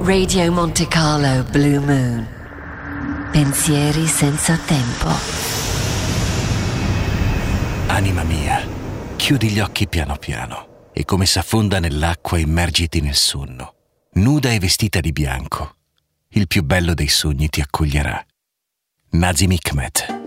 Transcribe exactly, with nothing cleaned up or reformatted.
Radio Monte Carlo Blue Moon. Pensieri senza tempo. Anima mia, chiudi gli occhi piano piano e come s'affonda nell'acqua immergiti nel sonno. Nuda e vestita di bianco, il più bello dei sogni ti accoglierà. Nazim Hikmet.